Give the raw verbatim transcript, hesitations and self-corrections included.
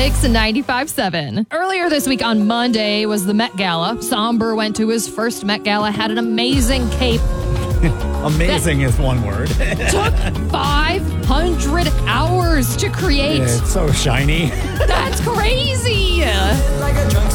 Mix and ninety-five point seven. Earlier this week on Monday was the Met Gala. Somber went to his first Met Gala, had an amazing cape. Amazing is one word. Took five hundred hours to create. It's so shiny. That's crazy.